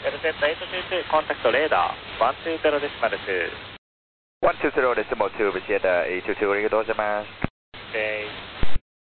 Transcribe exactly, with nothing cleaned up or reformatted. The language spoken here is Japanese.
エルゼットはちにーコンタクトレーダー、いちにーゼロデシマルに。 いちにーゼロデシマルに、ビシエダはちにーゼロありがとうございます。 OK。